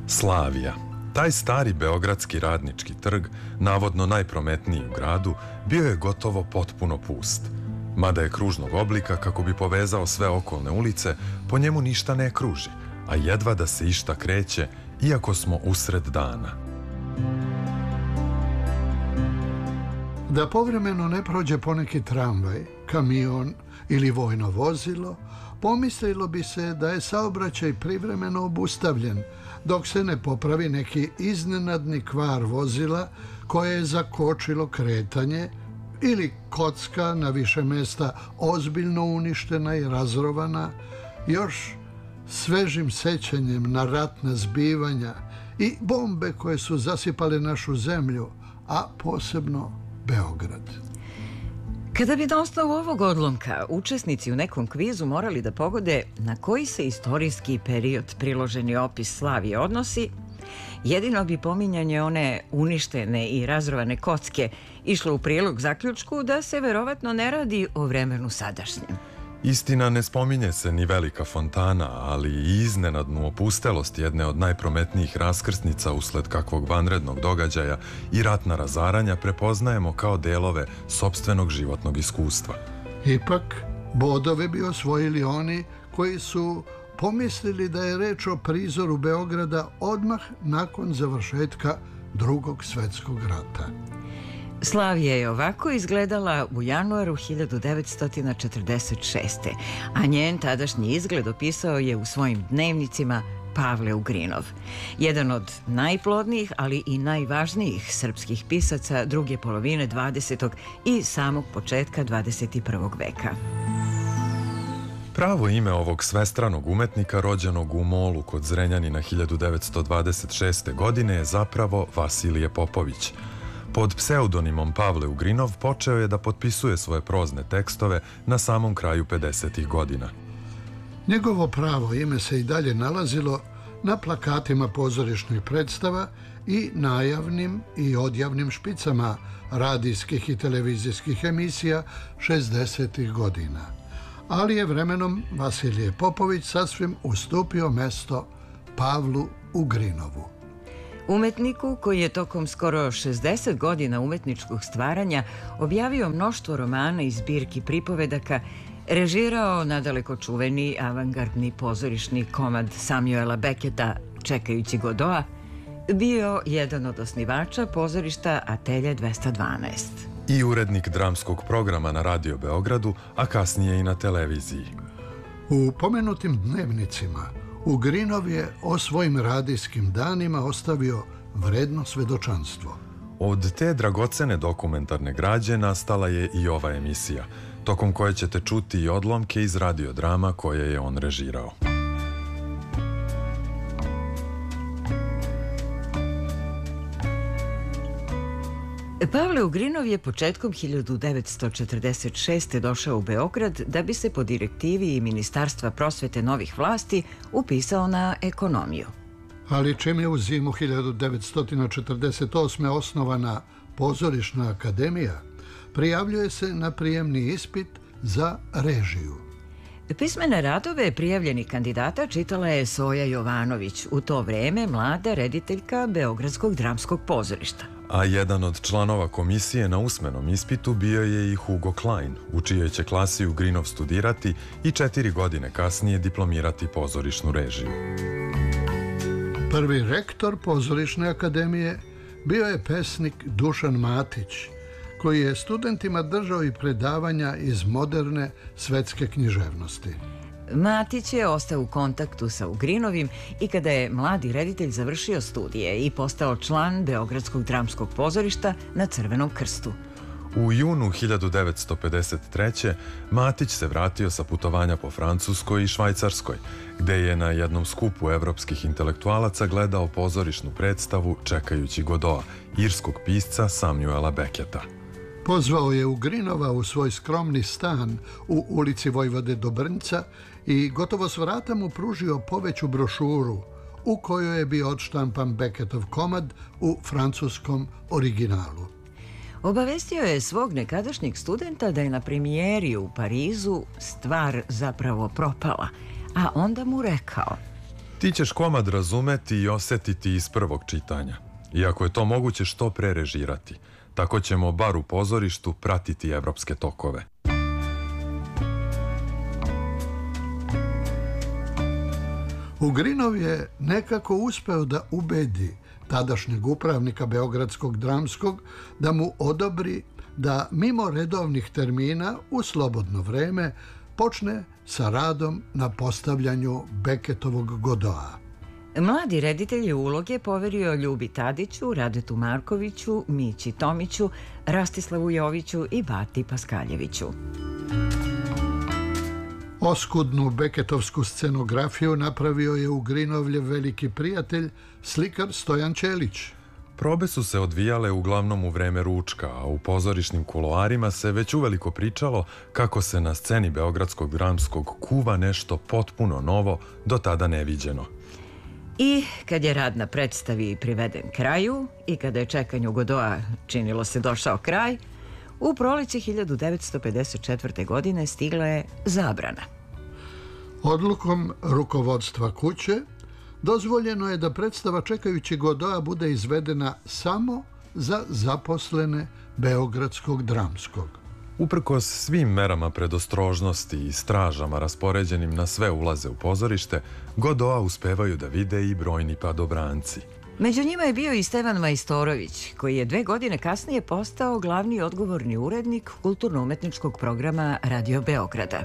Slavija. Taj stari beogradski radnički trg, navodno najprometniji u gradu, bio je gotovo potpuno pust. Mada je kružnog oblika, kako bi povezao sve okolne ulice, po njemu ništa ne kruži, a jedva da se išta kreće, iako smo usred dana. Da povremeno ne prođe poneki tramvaj, kamion ili vojno vozilo, pomislilo bi se da je saobraćaj privremeno obustavljen, dok se ne popravi neki iznenadni kvar vozila koje je zakočilo kretanje ili kocka na više mesta ozbiljno uništena i razrovana, još svežim sećanjem na ratna zbivanja i bombe koje su zasipale našu zemlju, a posebno Beograd. Kada bi na osnovu ovog odlomka učesnici u nekom kvizu morali da pogode na koji se istorijski period priloženi opis Slavije odnosi, jedino bi pominjanje one uništene i razrovane kocke išlo u prilog zaključku da se verovatno ne radi o vremenu sadašnjem. Istina, ne spominje se ni velika fontana, ali i iznenadnu opustelost jedne od najprometnijih raskrsnica usled kakvog vanrednog događaja i ratna razaranja prepoznajemo kao delove sopstvenog životnog iskustva. Ipak, bodove bi osvojili oni koji su pomislili da je reč o prizoru Beograda odmah nakon završetka Drugog svetskog rata. Slavija je ovako izgledala u januaru 1946. a njen tadašnji izgled opisao je u svojim dnevnicima Pavle Ugrinov, jedan od najplodnijih, ali i najvažnijih srpskih pisaca druge polovine 20. i samog početka 21. veka. Pravo ime ovog svestranog umetnika, rođenog u Molu kod Zrenjanina 1926. godine, je zapravo Vasilije Popović. Pod pseudonimom Pavle Ugrinov počeo je da potpisuje svoje prozne tekstove na samom kraju 50. godina. Njegovo pravo ime se i dalje nalazilo na plakatima pozorišnih predstava i najavnim i odjavnim špicama radijskih i televizijskih emisija 60. godina. Ali je vremenom Vasilije Popović sasvim ustupio mesto Pavlu Ugrinovu. Umetniku koji je tokom skoro 60 godina umetničkog stvaranja objavio mnoštvo romana i zbirki pripovedaka, režirao nadaleko čuveni avangardni pozorišni komad Samuela Becketa Čekajući Godoa, bio jedan od osnivača pozorišta Atelje 212. I urednik dramskog programa na Radio Beogradu, a kasnije i na televiziji. U pomenutim dnevnicima Ugrinov je o svojim radijskim danima ostavio vredno svedočanstvo. Od te dragocene dokumentarne građe nastala je i ova emisija, tokom koje ćete čuti i odlomke iz radiodrama koje je on režirao. Pavle Ugrinov je početkom 1946. došao u Beograd da bi se po direktivi Ministarstva prosvete novih vlasti upisao na ekonomiju. Ali čim je u zimu 1948. osnovana Pozorišna akademija, prijavljuje se na prijemni ispit za režiju. Pismene radove prijavljenih kandidata čitala je Soja Jovanović, u to vreme mlada rediteljka Beogradskog dramskog pozorišta. A jedan od članova komisije na usmenom ispitu bio je i Hugo Klein, u čijoj će klasi Ugrinov studirati i 4 godine kasnije diplomirati pozorišnu režiju. Prvi rektor Pozorišne akademije bio je pesnik Dušan Matić, koji je studentima držao i predavanja iz moderne svetske književnosti. Matić je ostao u kontaktu sa Ugrinovim i kada je mladi reditelj završio studije i postao član Beogradskog dramskog pozorišta na Crvenom krstu. U junu 1953. Matić se vratio sa putovanja po Francuskoj i Švajcarskoj, gde je na jednom skupu evropskih intelektualaca gledao pozorišnu predstavu Čekajući Godoa, irskog pisca Samuela Becketa. Pozvao je Ugrinova u svoj skromni stan u ulici Vojvode Dobrnca i gotovo s vrata mu pružio poveću brošuru u kojoj je bio odštampan Becketov komad u francuskom originalu. Obavestio je svog nekadašnjeg studenta da je na premijeri u Parizu stvar zapravo propala, a onda mu rekao: Ti ćeš komad razumeti i osetiti iz prvog čitanja. Iako je to moguće što pre režirati. Tako ćemo bar u pozorištu pratiti evropske tokove. Ugrinov je nekako uspeo da ubedi tadašnjeg upravnika Beogradskog dramskog da mu odobri da mimo redovnih termina u slobodno vreme počne sa radom na postavljanju Beketovog Godoa. Mladi reditelj je uloge poverio Ljubi Tadiću, Radetu Markoviću, Mići Tomiću, Rastislavu Joviću i Bati Paskaljeviću. Oskudnu beketovsku scenografiju napravio je Ugrinovljev veliki prijatelj, slikar Stojan Ćelić. Probe su se odvijale uglavnom u vreme ručka, a u pozorišnim kuloarima se već uveliko pričalo kako se na sceni Beogradskog dramskog kuva nešto potpuno novo, do tada neviđeno. I kad je rad na predstavi priveden kraju i kada je čekanju Godoa činilo se došao kraj, u proleće 1954. godine stigla je zabrana. Odlukom rukovodstva kuće dozvoljeno je da predstava čekajući Godoa bude izvedena samo za zaposlene Beogradskog dramskog. Uprkos svim merama predostrožnosti i stražama raspoređenim na sve ulaze u pozorište, Godoa uspevaju da vide i brojni padobranci. Među njima je bio i Stevan Majstorović, koji je 2 godine kasnije postao glavni odgovorni urednik kulturno-umetničkog programa Radio Beograda.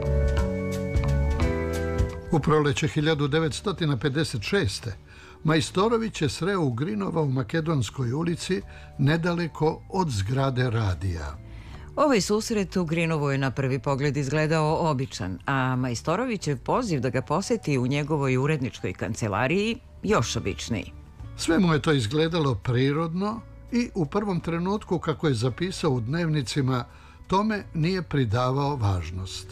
U proleće 1956. Majstorović je sreo Ugrinova u Makedonskoj ulici nedaleko od zgrade radija. Ovaj susret Ugrinovu je na prvi pogled izgledao običan, a Majstorovićev poziv da ga poseti u njegovoj uredničkoj kancelariji još običniji. Sve mu je to izgledalo prirodno i u prvom trenutku, kako je zapisao u dnevnicima, tome nije pridavao važnost.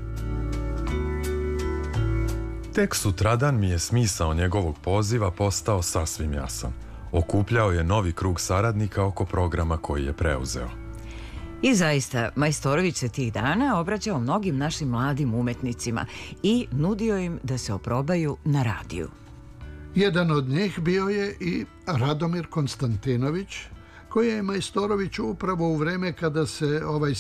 Tek sutradan mi je smisao njegovog poziva postao sasvim jasan. Okupljao je novi krug saradnika oko programa koji je preuzeo. I zaista, Majstorović se tih dana obraćao mnogim našim mladim umetnicima i nudio im da se oprobaju na radiju. Jedan od njih bio je i Radomir Konstantinović, koji je Majstorović upravo u vreme kada se ovaj